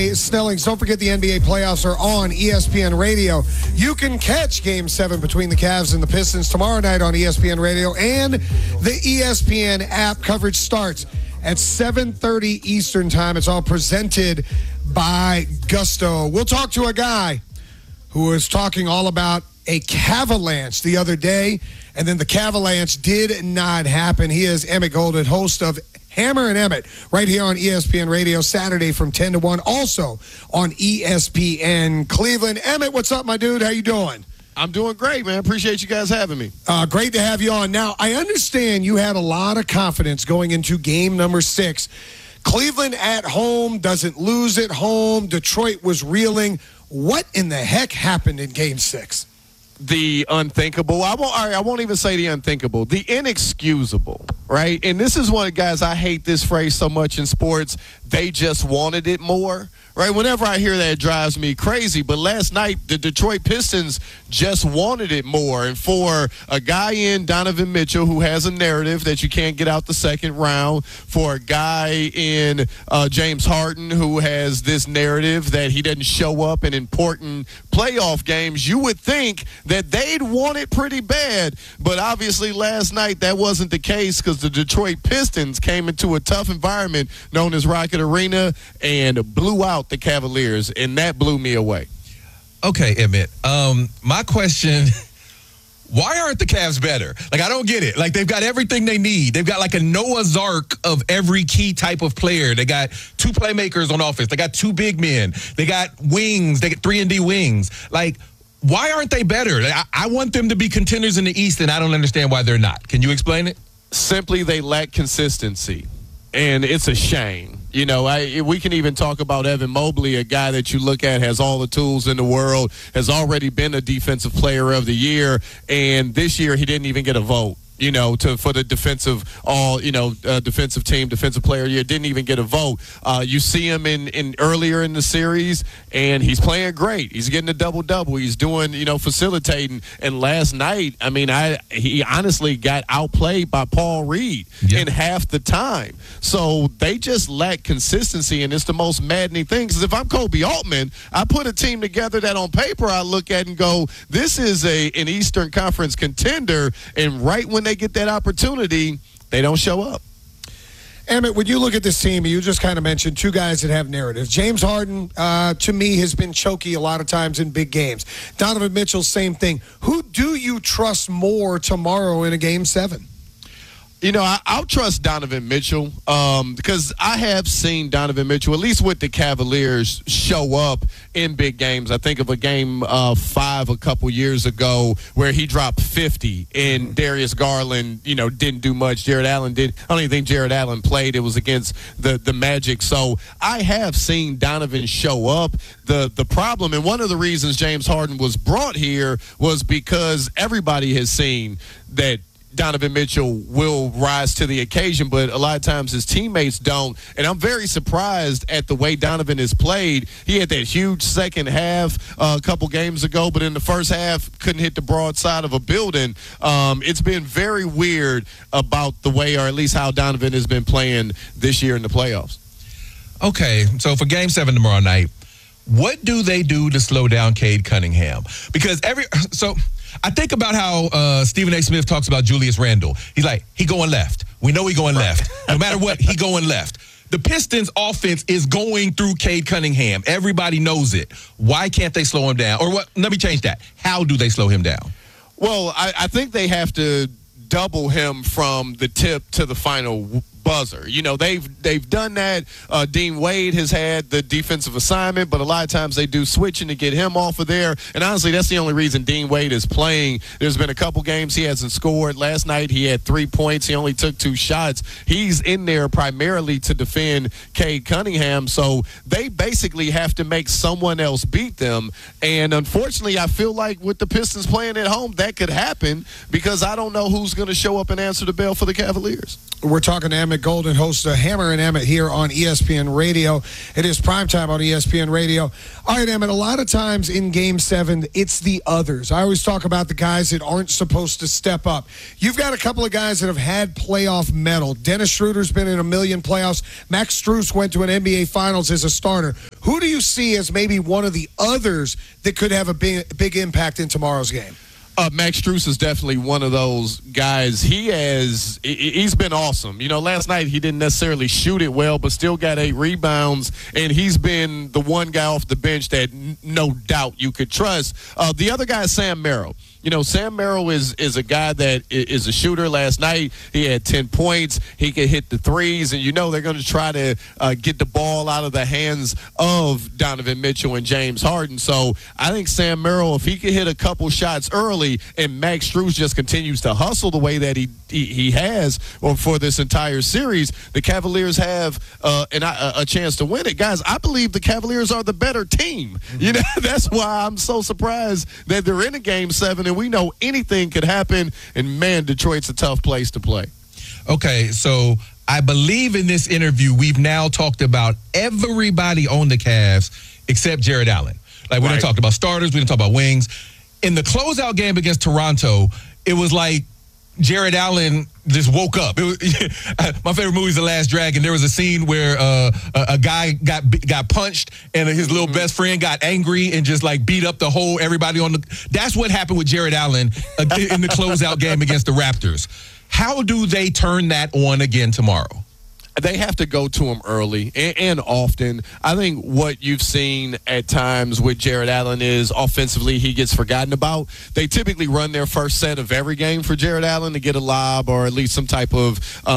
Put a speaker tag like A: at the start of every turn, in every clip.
A: Snellings, don't forget the NBA playoffs are on ESPN Radio. You can catch Game 7 between the Cavs and the Pistons tomorrow night on ESPN Radio, and the ESPN app. Coverage starts at 7:30 Eastern Time. It's all presented by Gusto. We'll talk to a guy who was talking all about a Cavalanche the other day, and then the Cavalanche did not happen. He is Emmett Golden, host of Hammer and Emmett, right here on ESPN Radio, Saturday from 10 to 1, also on ESPN Cleveland. Emmett, what's up, my dude? How you doing?
B: I'm doing great, man. Appreciate you guys having me.
A: Great to have you on. Now, I understand you had a lot of confidence going into game number 6. Cleveland at home, doesn't lose at home. Detroit was reeling. What in the heck happened in game 6?
B: The unthinkable. I won't even say the unthinkable. The inexcusable, right? And this is one of the guys, I hate this phrase so much in sports. They just wanted it more, right? Whenever I hear that, it drives me crazy. But last night, the Detroit Pistons just wanted it more. And for a guy in Donovan Mitchell who has a narrative that you can't get out the second round, for a guy in James Harden who has this narrative that he doesn't show up in important playoff games, you would think that they'd want it pretty bad. But obviously last night that wasn't the case, because the Detroit Pistons came into a tough environment known as Rocket Arena and blew out the Cavaliers, and that blew me away.
C: Okay, Emmett. My question, why aren't the Cavs better? Like, I don't get it. Like, they've got everything they need. They've got like a Noah's Ark of every key type of player. They got 2 playmakers on offense. They got 2 big men. They got wings. They got 3-and-D wings. Like, why aren't they better? I want them to be contenders in the East, and I don't understand why they're not. Can you explain it?
B: Simply, they lack consistency, and it's a shame. You know, we can even talk about Evan Mobley, a guy that you look at has all the tools in the world, has already been a defensive player of the year, and this year he didn't even get a vote. You know, for the defensive defensive team, defensive player of the year, didn't even get a vote. You see him in earlier in the series, and he's playing great. He's getting a double-double. He's doing, facilitating. And last night, I mean, he honestly got outplayed by Paul Reed in half the time. So they just lack consistency, and it's the most maddening thing. Because if I'm Kobe Altman, I put a team together that on paper I look at and go, this is an Eastern Conference contender, and right when they get that opportunity, they don't show up.
A: Emmett, when you look at this team, you just kind of mentioned 2 guys that have narratives. James Harden, to me, has been choky a lot of times in big games. Donovan Mitchell, same thing. Who do you trust more tomorrow in a Game 7?
B: I'll trust Donovan Mitchell because I have seen Donovan Mitchell, at least with the Cavaliers, show up in big games. I think of a game 5 a couple years ago where he dropped 50 and Darius Garland, didn't do much. Jared Allen did. I don't even think Jared Allen played. It was against the Magic. So I have seen Donovan show up. The problem, and one of the reasons James Harden was brought here was because everybody has seen that Donovan Mitchell will rise to the occasion, but a lot of times his teammates don't. And I'm very surprised at the way Donovan has played. He had that huge second half a couple games ago, but in the first half couldn't hit the broadside of a building. It's been very weird about the way, or at least how Donovan has been playing this year in the playoffs.
C: Okay, so for Game 7 tomorrow night, what do they do to slow down Cade Cunningham? Because I think about how Stephen A. Smith talks about Julius Randle. He's like, he going left. We know he going left. No matter what, he going left. The Pistons' offense is going through Cade Cunningham. Everybody knows it. Why can't they slow him down? Or what? Let me change that. How do they slow him down?
B: Well, I think they have to double him from the tip to the final buzzer. They've done that. Dean Wade has had the defensive assignment, but a lot of times they do switching to get him off of there. And honestly, that's the only reason Dean Wade is playing. There's been a couple games he hasn't scored. Last night he had 3 points. He only took 2 shots. He's in there primarily to defend Cade Cunningham. So they basically have to make someone else beat them. And unfortunately, I feel like with the Pistons playing at home, that could happen, because I don't know who's going to show up and answer the bell for the Cavaliers.
A: We're talking to Emmett Golden, host of Hammer and Emmett here on ESPN Radio. It is primetime on ESPN Radio. All right, Emmett, a lot of times in Game 7, it's the others. I always talk about the guys that aren't supposed to step up. You've got a couple of guys that have had playoff metal. Dennis Schroeder's been in a million playoffs. Max Strus went to an NBA Finals as a starter. Who do you see as maybe one of the others that could have a big impact in tomorrow's game?
B: Max Strus is definitely one of those guys. He's been awesome. Last night he didn't necessarily shoot it well, but still got 8 rebounds, and he's been the one guy off the bench that no doubt you could trust. The other guy is Sam Merrill. Sam Merrill is a guy that is a shooter. Last night he had 10 points. He could hit the threes, and they're going to try to get the ball out of the hands of Donovan Mitchell and James Harden. So I think Sam Merrill, if he could hit a couple shots early and Max Strus just continues to hustle the way that he has for this entire series, the Cavaliers have a chance to win it. Guys, I believe the Cavaliers are the better team. That's why I'm so surprised that they're in a Game 7, and we know anything could happen, and man, Detroit's a tough place to play.
C: Okay, so I believe in this interview we've now talked about everybody on the Cavs except Jared Allen. Like, we didn't talk about starters, we didn't talk about wings. In the closeout game against Toronto, it was like Jared Allen just woke up. My favorite movie is The Last Dragon. There was a scene where a guy got punched, and his little best friend got angry and just like beat up everybody on the. That's what happened with Jared Allen in the closeout game against the Raptors. How do they turn that on again tomorrow?
B: They have to go to him early and often. I think what you've seen at times with Jared Allen is offensively he gets forgotten about. They typically run their first set of every game for Jared Allen to get a lob or at least some type of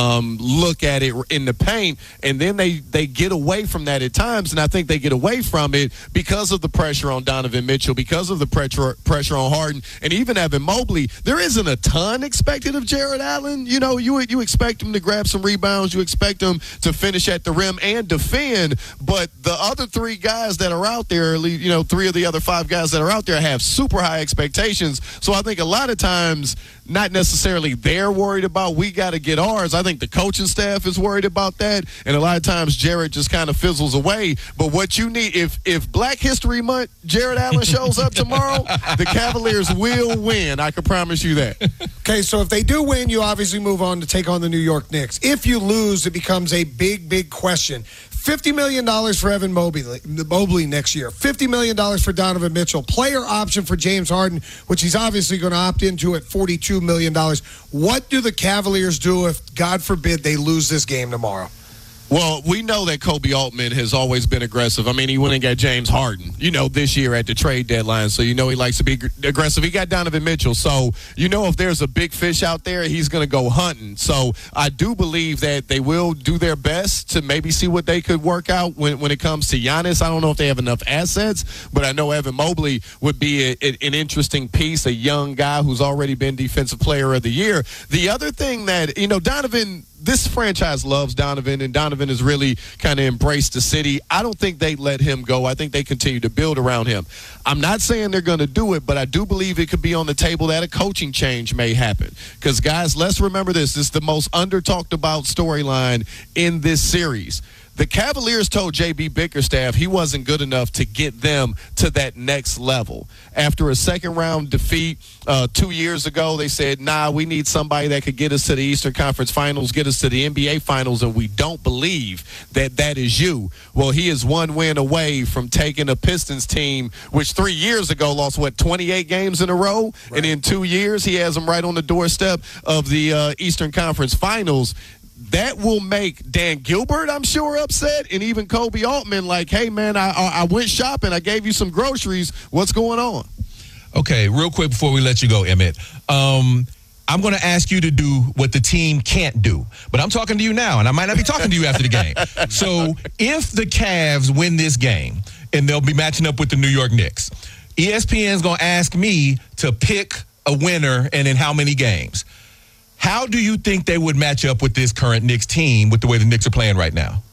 B: look at it in the paint, and then they get away from that at times, and I think they get away from it because of the pressure on Donovan Mitchell, because of the pressure on Harden, and even Evan Mobley. There isn't a ton expected of Jared Allen. You expect him to grab some rebounds. You expect him to finish at the rim and defend, but the other 3 guys that are out there, 3 of the other 5 guys that are out there have super high expectations. So I think a lot of times, not necessarily they're worried about we got to get ours. I think the coaching staff is worried about that, and a lot of times Jared just kind of fizzles away. But what you need, if Black History Month Jared Allen shows up tomorrow, the Cavaliers will win. I can promise you that.
A: Okay, so if they do win, you obviously move on to take on the New York Knicks. If you lose, it becomes a big question. $50 million for Evan Mobley next year. $50 million for Donovan Mitchell. Player option for James Harden, which he's obviously going to opt into at $42 million. What do the Cavaliers do if, God forbid, they lose this game tomorrow?
B: Well, we know that Kobe Altman has always been aggressive. I mean, he went and got James Harden, this year at the trade deadline. So, he likes to be aggressive. He got Donovan Mitchell. So, if there's a big fish out there, he's going to go hunting. So, I do believe that they will do their best to maybe see what they could work out when it comes to Giannis. I don't know if they have enough assets, but I know Evan Mobley would be an interesting piece, a young guy who's already been Defensive Player of the Year. The other thing that, Donovan, this franchise loves Donovan, and Donovan has really kind of embraced the city. I don't think they let him go. I think they continue to build around him. I'm not saying they're going to do it, but I do believe it could be on the table that a coaching change may happen. Because, guys, let's remember this. This is the most under-talked about storyline in this series. The Cavaliers told J.B. Bickerstaff he wasn't good enough to get them to that next level. After a second-round defeat 2 years ago, they said, we need somebody that could get us to the Eastern Conference Finals, get us to the NBA Finals, and we don't believe that is you. Well, he is one win away from taking a Pistons team, which 3 years ago lost, 28 games in a row? Right. And in 2 years, he has them right on the doorstep of the Eastern Conference Finals. That will make Dan Gilbert, I'm sure, upset, and even Kobe Altman like, hey, man, I went shopping. I gave you some groceries. What's going on?
C: Okay, real quick before we let you go, Emmett. I'm going to ask you to do what the team can't do. But I'm talking to you now, and I might not be talking to you after the game. So if the Cavs win this game, and they'll be matching up with the New York Knicks, ESPN's going to ask me to pick a winner and in how many games. How do you think they would match up with this current Knicks team with the way the Knicks are playing right now?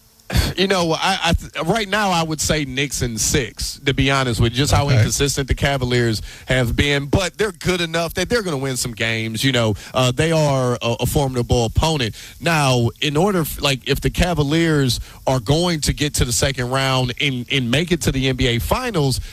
B: Right now I would say Knicks in 6, to be honest with you, just how inconsistent the Cavaliers have been. But they're good enough that they're going to win some games. They are a formidable opponent. Now, in order, if the Cavaliers are going to get to the second round and make it to the NBA Finals,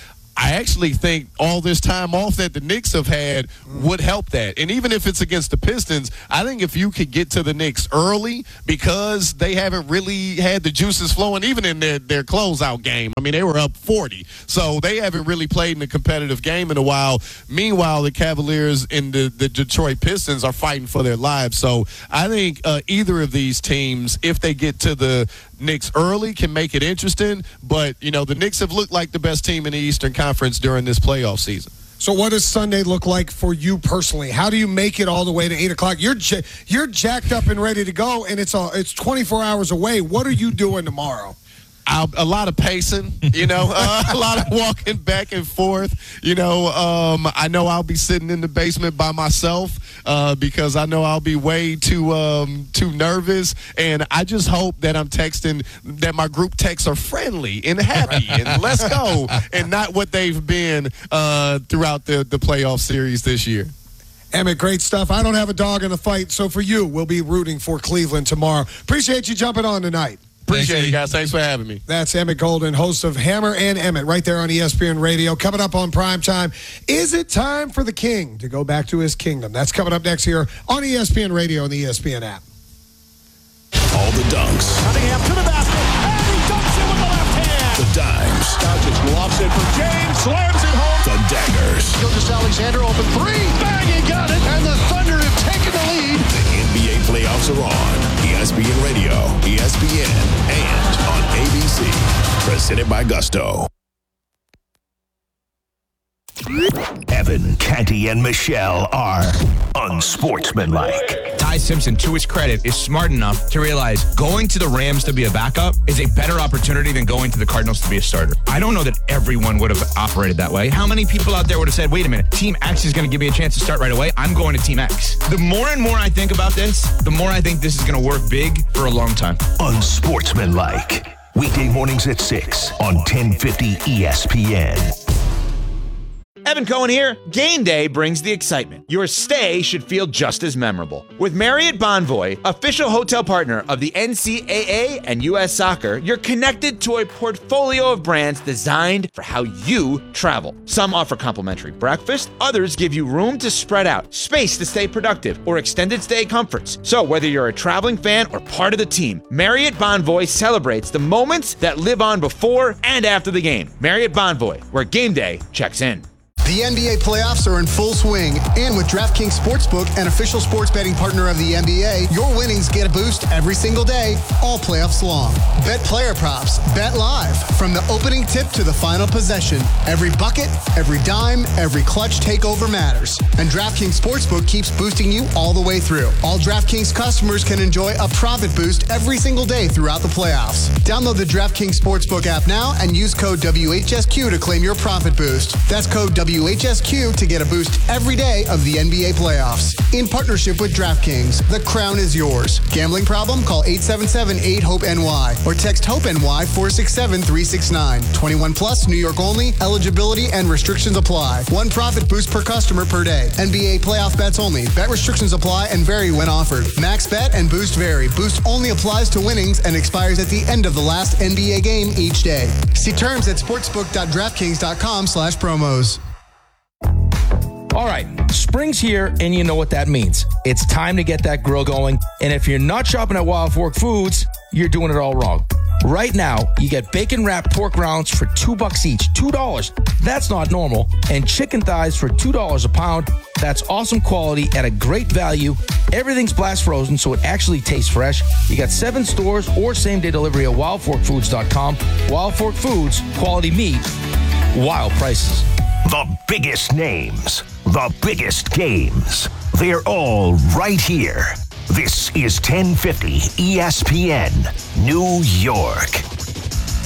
B: I actually think all this time off that the Knicks have had would help that. And even if it's against the Pistons, I think if you could get to the Knicks early, because they haven't really had the juices flowing even in their closeout game. I mean, they were up 40. So they haven't really played in a competitive game in a while. Meanwhile, the Cavaliers and the Detroit Pistons are fighting for their lives. So I think either of these teams, if they get to the Knicks early, can make it interesting. But, the Knicks have looked like the best team in the Eastern Conference during this playoff season.
A: So what does Sunday look like for you personally? How do you make it all the way to 8 o'clock? You're jacked up and ready to go, and it's 24 hours away. What are you doing tomorrow?
B: A lot of pacing, a lot of walking back and forth. I know I'll be sitting in the basement by myself because I know I'll be way too nervous. And I just hope that I'm texting, that my group texts are friendly and happy and let's go, and not what they've been throughout the playoff series this year.
A: Emmett, great stuff. I don't have a dog in the fight, so for you, we'll be rooting for Cleveland tomorrow. Appreciate you jumping on tonight.
B: Appreciate it, guys. Thanks for having me.
A: That's Emmett Golden, host of Hammer and Emmett, right there on ESPN Radio. Coming up on Primetime, is it time for the King to go back to his kingdom? That's coming up next here on ESPN Radio and the ESPN app.
D: All the dunks.
E: Cunningham to the basket, and he dunks it with the left hand.
D: The dimes.
E: Doncic lobs it for James, slams it home.
D: The daggers.
E: Gilgeous-Alexander open three, bang, he got it, and the Thunder have taken the lead.
D: The NBA playoffs are on. ESPN Radio, ESPN, and on ABC. Presented by Gusto. Evan, Canty, and Michelle are unsportsmanlike.
F: Ty Simpson, to his credit, is smart enough to realize going to the Rams to be a backup is a better opportunity than going to the Cardinals to be a starter. I don't know that everyone would have operated that way. How many people out there would have said, wait a minute, Team X is going to give me a chance to start right away. I'm going to Team X. The more and more I think about this, the more I think this is going to work big for a long time.
D: Unsportsmanlike. Weekday mornings at 6 on 1050 ESPN.
G: Evan Cohen here. Game day brings the excitement. Your stay should feel just as memorable. With Marriott Bonvoy, official hotel partner of the NCAA and U.S. Soccer, you're connected to a portfolio of brands designed for how you travel. Some offer complimentary breakfast, others give you room to spread out, space to stay productive, or extended stay comforts. So whether you're a traveling fan or part of the team, Marriott Bonvoy celebrates the moments that live on before and after the game. Marriott Bonvoy, where game day checks in.
H: The NBA playoffs are in full swing, and with DraftKings Sportsbook, an official sports betting partner of the NBA, your winnings get a boost every single day, all playoffs long. Bet player props, bet live, from the opening tip to the final possession. Every bucket, every dime, every clutch takeover matters. And DraftKings Sportsbook keeps boosting you all the way through. All DraftKings customers can enjoy a profit boost every single day throughout the playoffs. Download the DraftKings Sportsbook app now and use code WHSQ to claim your profit boost. That's code WHSQ to get a boost every day of the NBA playoffs. In partnership with DraftKings, the crown is yours. Gambling problem? Call 877-8-HOPE-NY or text HOPE-NY 467-369. 21 plus, New York only. Eligibility and restrictions apply. One profit boost per customer per day. NBA playoff bets only. Bet restrictions apply and vary when offered. Max bet and boost vary. Boost only applies to winnings and expires at the end of the last NBA game each day. See terms at sportsbook.draftkings.com/promos.
I: All right, spring's here, and you know what that means. It's time to get that grill going, and if you're not shopping at Wild Fork Foods, you're doing it all wrong. Right now, you get bacon-wrapped pork rounds for $2 each. $2. That's not normal. And chicken thighs for $2 a pound. That's awesome quality at a great value. Everything's blast frozen, so it actually tastes fresh. You got 7 stores or same-day delivery at wildforkfoods.com. Wild Fork Foods, quality meat, wild prices.
D: The biggest names, the biggest games. They're all right here. This is 1050 ESPN, New York.